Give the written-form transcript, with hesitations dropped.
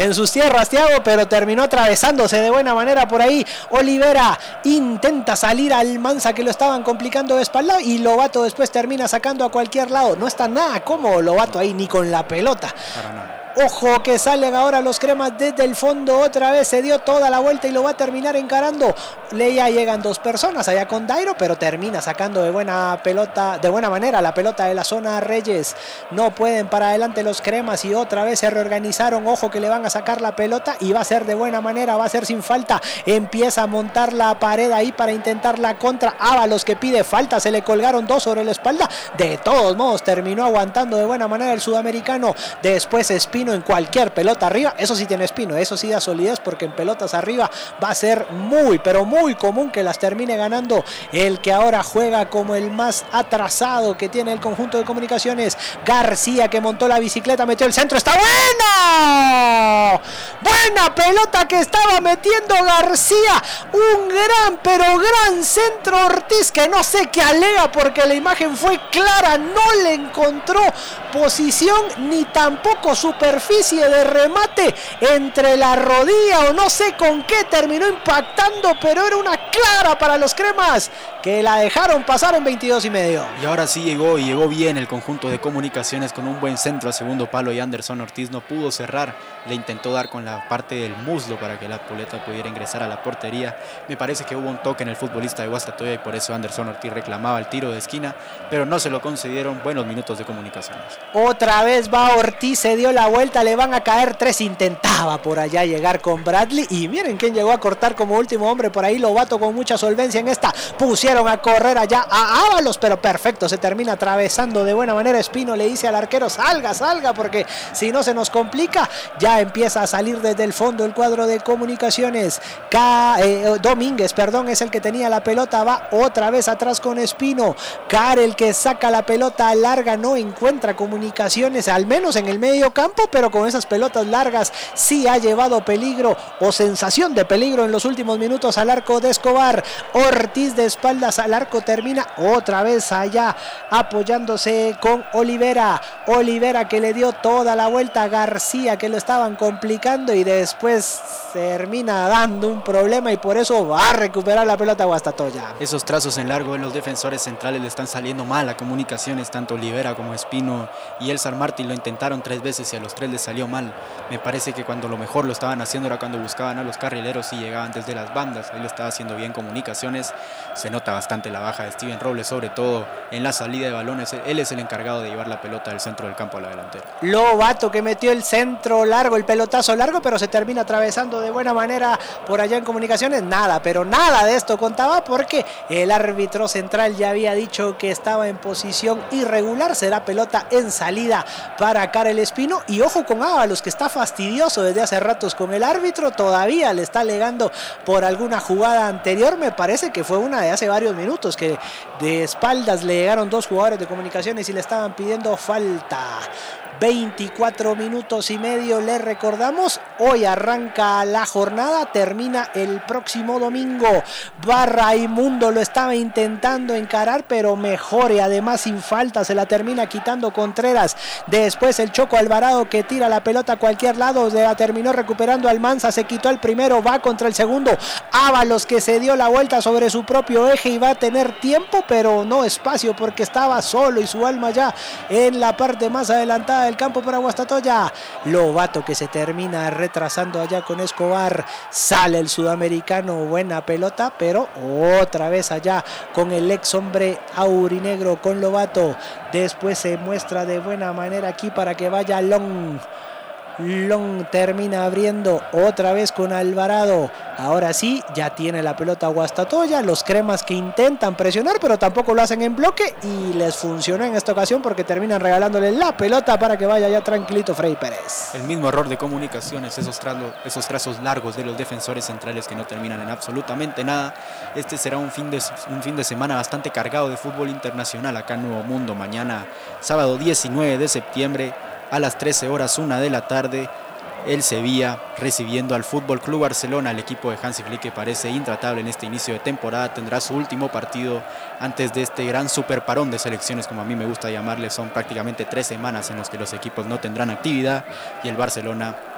en sus tierras, Thiago, pero terminó atravesándose de buena manera por ahí. Olivera intenta salir al Mansa, que lo estaban complicando de espalda, y Lobato después termina sacando a cualquier lado. No está nada cómodo Lobato ahí, ni con la pelota. Para nada. Ojo que salen ahora los cremas desde el fondo, otra vez se dio toda la vuelta y lo va a terminar encarando. Ya llegan dos personas allá con Dairo, pero termina sacando de buena manera la pelota de la zona Reyes. No pueden para adelante los cremas y otra vez se reorganizaron. Ojo que le van a sacar la pelota y va a ser de buena manera, va a ser sin falta. Empieza a montar la pared ahí para intentar la contra. Ábalos que pide falta, se le colgaron dos sobre la espalda. De todos modos terminó aguantando de buena manera el sudamericano. Después Espino en cualquier pelota arriba, eso sí tiene Espino, eso sí da solidez, porque en pelotas arriba va a ser muy, pero muy común que las termine ganando el que ahora juega como el más atrasado que tiene el conjunto de Comunicaciones. García, que montó la bicicleta, metió el centro, está bueno, buena pelota que estaba metiendo García, un gran, pero gran centro. Ortiz, que no sé qué alega porque la imagen fue clara, no le encontró posición ni tampoco superficie de remate entre la rodilla o no sé con qué terminó impactando, pero era una clara para los cremas que la dejaron pasar en 22.5. Y ahora sí llegó bien el conjunto de Comunicaciones con un buen centro a segundo palo, y Anderson Ortiz no pudo cerrar, le intentó dar con la parte del muslo para que la pelota pudiera ingresar a la portería. Me parece que hubo un toque en el futbolista de Guastatoya y por eso Anderson Ortiz reclamaba el tiro de esquina, pero no se lo concedieron. Buenos minutos de Comunicaciones. Otra vez va Ortiz, se dio la vuelta, le van a caer tres, intentaba por allá llegar con Bradley y miren quién llegó a cortar como último hombre por ahí. Lobato con mucha solvencia en esta, pusieron a correr allá a Ábalos, pero perfecto, se termina atravesando de buena manera. Espino le dice al arquero salga porque si no se nos complica. Ya empieza a salir desde el fondo el cuadro de Comunicaciones. Domínguez, perdón, es el que tenía la pelota, va otra vez atrás con Espino. Karel, que saca la pelota larga, no encuentra Comunicaciones, al menos en el medio campo, pero con esas pelotas largas sí ha llevado peligro o sensación de peligro en los últimos minutos al arco de Escobar. Ortiz de espaldas al arco, termina otra vez allá apoyándose con Olivera, que le dio toda la vuelta a García, que lo estaban complicando, y después termina dando un problema y por eso va a recuperar la pelota Guastatoya. Esos trazos en largo en los defensores centrales le están saliendo mal a Comunicaciones, tanto Olivera como Espino y Elzar Martín lo intentaron 3 veces y a los 3 les salió mal. Me parece que cuando lo mejor lo estaban haciendo era cuando buscaban a los carrileros y llegaban desde las bandas. Ahí lo estaba haciendo bien Comunicaciones. Se nota bastante la baja de Steven Robles, sobre todo en la salida de balones. Él es el encargado de llevar la pelota del centro del campo a la delantera. Lobato, que metió el centro largo, el pelotazo largo, pero se termina atravesando de buena manera por allá en Comunicaciones. Nada, pero nada de esto contaba porque el árbitro central ya había dicho que estaba en posición irregular. Será pelota en salida para Karel Espino. Y ojo con Ábalos, que está fastidioso desde hace ratos con el árbitro, todavía le está alegando por alguna jugada anterior. Me parece que fue una de hace varios minutos, que de espaldas le llegaron dos jugadores de Comunicaciones y le estaban pidiendo falta. 24 minutos y medio, le recordamos, hoy arranca la jornada, termina el próximo domingo. Raimundo lo estaba intentando encarar, pero mejor, y además sin falta, se la termina quitando Contreras. Después el Choco Alvarado, que tira la pelota a cualquier lado, la terminó recuperando Almanza, se quitó el primero, va contra el segundo. Ábalos, que se dio la vuelta sobre su propio eje y va a tener tiempo, pero no espacio porque estaba solo y su alma ya en la parte más adelantada del campo para Guastatoya. Lobato, que se termina retrasando allá con Escobar. Sale el sudamericano, buena pelota, pero otra vez allá con el ex hombre aurinegro, con Lobato. Después se muestra de buena manera aquí para que vaya Long termina abriendo otra vez con Alvarado. Ahora sí, ya tiene la pelota Guastatoya. Los cremas que intentan presionar, pero tampoco lo hacen en bloque y les funcionó en esta ocasión porque terminan regalándole la pelota para que vaya ya tranquilito Freddy Pérez. El mismo error de Comunicaciones, esos trazos largos de los defensores centrales que no terminan en absolutamente nada. Este será un fin de semana bastante cargado de fútbol internacional acá en Nuevo Mundo. Mañana, sábado 19 de septiembre, a las 13 horas, 1 de la tarde, el Sevilla recibiendo al Fútbol Club Barcelona. El equipo de Hansi Flick, que parece intratable en este inicio de temporada, tendrá su último partido antes de este gran superparón de selecciones, como a mí me gusta llamarle. Son prácticamente 3 semanas en las que los equipos no tendrán actividad y el Barcelona